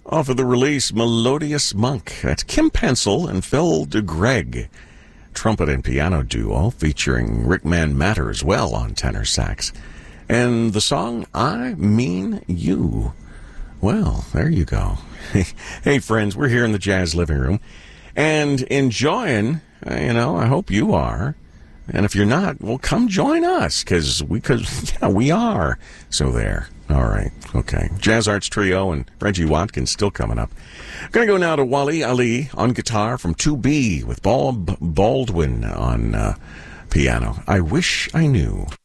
Off of the release Melodious Monk. That's Kim Pencil and Phil DeGreg. Trumpet and piano duo featuring Rickman Matter as well on tenor sax. And the song, I Mean You. Well, there you go. Hey, friends, we're here in the Jazz Living Room and enjoying, I hope you are. And if you're not, well, come join us, because we are. So there. All right. Okay. Jazz Arts Trio and Reggie Watkins still coming up. Going to go now to Wally Ali on guitar from 2B with Bob Baldwin on piano. I Wish I Knew.